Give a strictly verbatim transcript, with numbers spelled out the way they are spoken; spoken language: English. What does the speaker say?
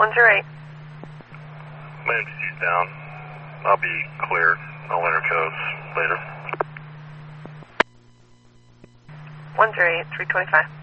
one zero eight. My M T C's down. I'll be clear. I'll enter codes later. one zero eight, three twenty-five.